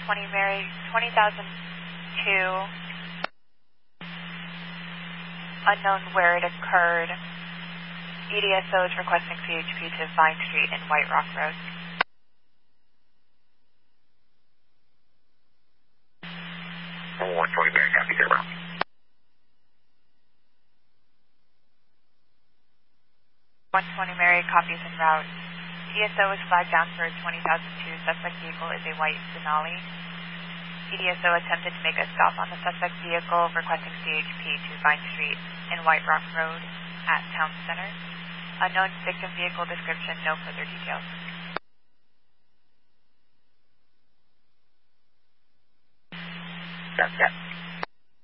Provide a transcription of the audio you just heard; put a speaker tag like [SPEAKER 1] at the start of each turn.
[SPEAKER 1] Mary, 20,002. Unknown where it occurred. EDSO is requesting CHP to Vine Street and White Rock Road.
[SPEAKER 2] 120 Mary, copy, get around.
[SPEAKER 1] 120 Mary, copies en route. EDSO is flagged down for 20,002. Suspect vehicle is a white Denali. EDSO attempted to make a stop on the suspect vehicle, requesting CHP to Vine Street and White Rock Road at Town Center. Unknown victim vehicle description, no further details.
[SPEAKER 2] That's